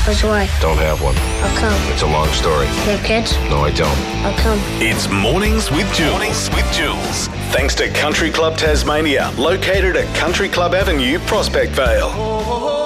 Where's the way? Don't have one. How come? It's a long story. You have kids? No, I don't. How come? It's Mornings with Jules. Mornings with Jules. Thanks to Country Club Tasmania, located at Country Club Avenue, Prospect Vale.